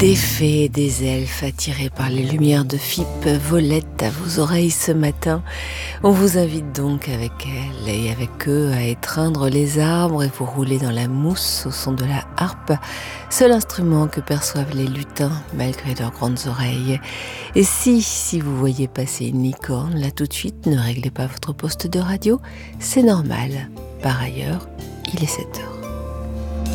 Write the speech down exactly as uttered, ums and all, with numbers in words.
Des fées et des elfes attirés par les lumières de Fippe volaient à vos oreilles ce matin. On vous invite donc avec elles et avec eux à étreindre les arbres et vous rouler dans la mousse au son de la harpe, seul instrument que perçoivent les lutins malgré leurs grandes oreilles. Et si, si vous voyez passer une licorne, là tout de suite, ne réglez pas votre poste de radio, c'est normal. Par ailleurs, il est sept heures.